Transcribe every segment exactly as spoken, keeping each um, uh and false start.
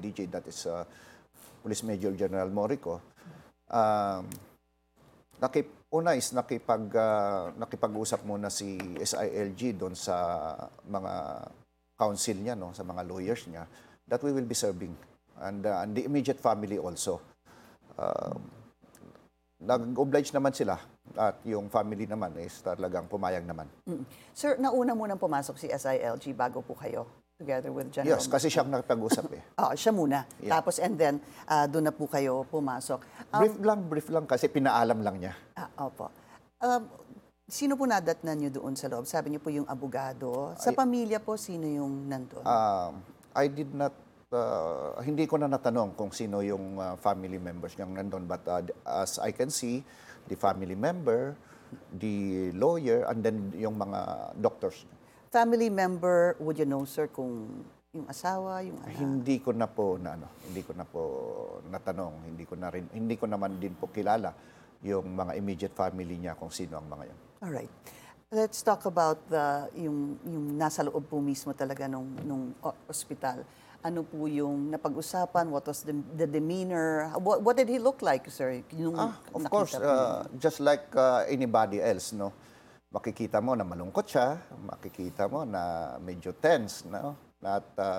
D J, that is uh, Police Major General Morico. Um, nakip, una is nakipag, uh, nakipag-usap muna si S I L G doon sa mga counsel niya, no, sa mga lawyers niya, that we will be serving. And, uh, and the immediate family also. Uh, Nag-oblige naman sila at yung family naman is talagang pumayag naman. Mm. Sir, nauna munang pumasok si S I L G bago po kayo together with General. Yes, kasi siyang nakipag-usap eh. Oo, siya muna. Yeah. Tapos and then, uh, doon na po kayo pumasok. Um, Brief lang, brief lang kasi pinaalam lang niya. Ah, opo. Um, sino po nadatnan niyo doon sa loob? Sabi niyo po yung abogado. Sa Ay- pamilya po, sino yung nandun? Um, I did not, uh, hindi ko na natanong kung sino yung uh, family members niyang nandun. But uh, as I can see, the family member, the lawyer, and then yung mga doctors. Family member, would you know, sir, kung yung asawa, yung anak? Hindi ko na po na ano, hindi ko na po natanong, hindi ko na rin, hindi ko naman din po kilala yung mga immediate family niya kung sino ang mga yan. All right. Let's talk about the yung yung nasa loob po mismo talaga nung nung o- ospital. Ano po yung napag-usapan? What was the, the demeanor? What, what did he look like, sir? Yung Ah, of nakita course, po uh, ninyo? just like uh, anybody else, no? Makikita mo na malungkot siya, makikita mo na medyo tense, no? At uh,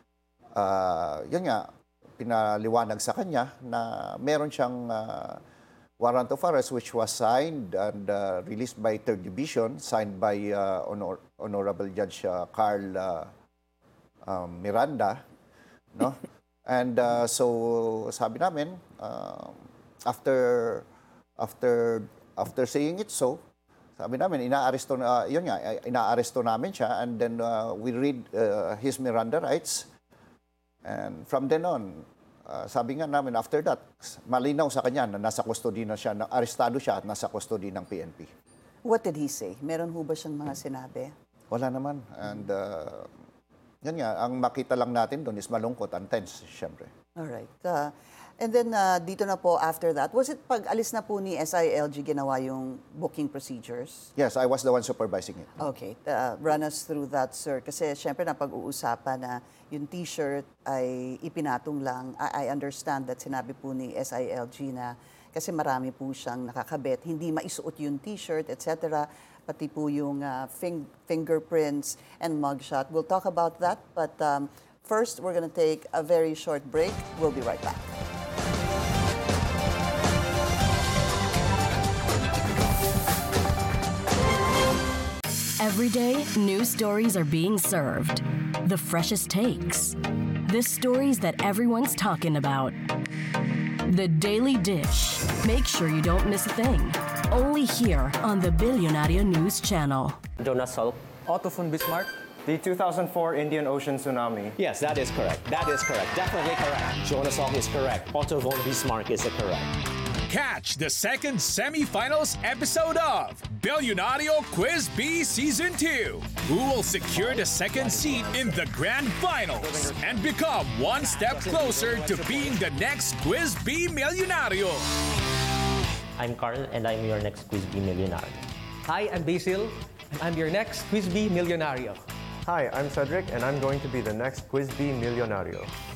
uh, yun nga, pinaliwanag sa kanya na meron siyang uh, warrant of arrest which was signed and uh, released by third Division, signed by uh, Honor Honorable Judge uh, Carl uh, um, Miranda, no? And uh, so sabi namin, uh, after after after saying it so, sabi namin, inaaresto na, uh, yun nga, inaaresto namin siya, and then uh, we read uh, his Miranda rights. And from then on, uh, sabi nga namin, after that, malinaw sa kanya na nasa custody na siya, na arestado siya at nasa custody ng P N P. What did he say? Meron ho ba siyang mga sinabi? Wala naman. And uh, yan nga, ang makita lang natin doon is malungkot and tense, syempre. Alright. Uh, and then, uh, dito na po after that, was it pag alis na po ni S I L G ginawa yung booking procedures? Yes, I was the one supervising it. Okay. Uh, run us through that, sir. Kasi syempre napag-uusapan na yung t-shirt ay ipinatong lang. I, I understand that sinabi po ni S I L G na kasi marami po siyang nakakabit. Hindi maisuot yung t-shirt, et cetera. Pati po yung uh, fing- fingerprints and mugshot. We'll talk about that. But um, first, we're going to take a very short break. We'll be right back. Every day, new stories are being served. The freshest takes. The stories that everyone's talking about. The Daily Dish. Make sure you don't miss a thing. Only here on the Billionario News Channel. Jonas Salk. Otto von Bismarck. The two thousand four Indian Ocean tsunami. Yes, that is correct. That is correct. Definitely correct. Jonas Salk is correct. Otto von Bismarck is correct. Catch the second semifinals episode of Billionario Quiz B Season two. Who will secure the second seat in the grand finals and become one step closer to being the next Quiz B Millionario? I'm Carl, and I'm your next Quiz B Millionaire. Hi, I'm Basil, and I'm your next Quiz B Millionario. Hi, I'm Cedric, and I'm going to be the next Quiz Bee Millionario.